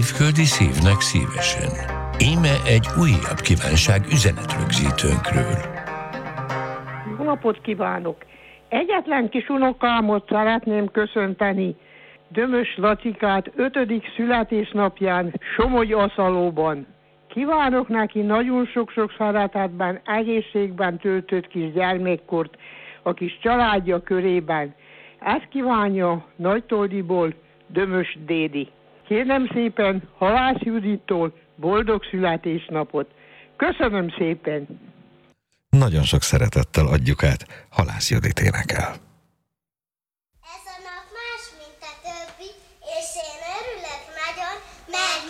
Évföldi szívnek szívesen. Íme egy újabb kívánság üzenetrögzítőnkről. Jó napot kívánok! Egyetlen kis unokámot szeretném köszönteni, Dömös Lacikát 5. születésnapján Somogy-Aszalóban. Kívánok neki nagyon sok-sok szeretetben, egészségben töltött kis gyermekkort a kis családja körében. Ezt kívánja Nagytoldiból Dömös Dédi. Kérem szépen Halász Judittól boldog születésnapot. Köszönöm szépen! Nagyon sok szeretettel adjuk át, Halász Judit énekel.